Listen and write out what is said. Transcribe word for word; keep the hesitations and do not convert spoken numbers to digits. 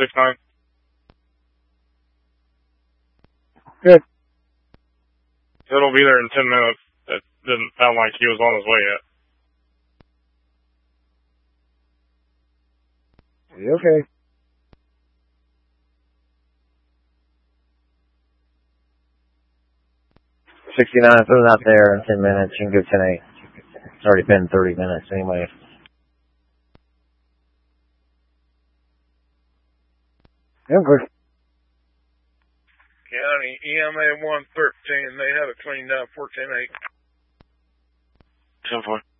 six nine. Good. It'll be there in ten minutes. It didn't sound like he was on his way yet. Okay. sixty-nine, put it out there in ten minutes. You can go ten eight. It's already been thirty minutes anyway. Yeah, good. County E M A one thirteen, they have it cleaned up, four ten eight. ten four.